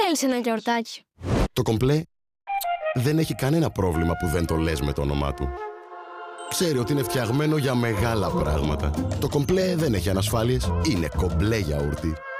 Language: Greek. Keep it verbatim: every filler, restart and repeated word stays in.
θέλεις ένα γιαουρτάκι? Το κομπλέ δεν έχει κανένα πρόβλημα που δεν το λες με το όνομά του. Ξέρει ότι είναι φτιαγμένο για μεγάλα πράγματα. Το κομπλέ δεν έχει ανασφάλειες, είναι κομπλέ γιαούρτι.